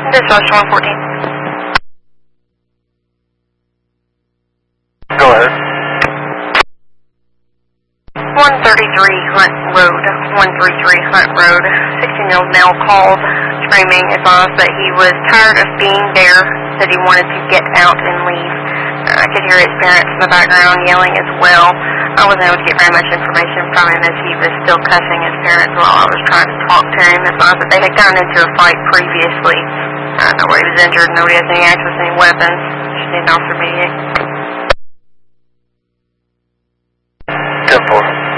This is West 114. Go ahead. 133 Hunt Road. 133 Hunt Road. 16-year-old male called, screaming, advised that he was tired of being there, that he wanted to get out and leave. I could hear his parents in the background yelling as well. I wasn't able to get very much information from him as he was still cussing his parents while I was trying to talk to him. Advised that they had gotten into a fight previously. Nobody was injured, nobody has any access to any weapons. Just need an officer immediate. 10-4.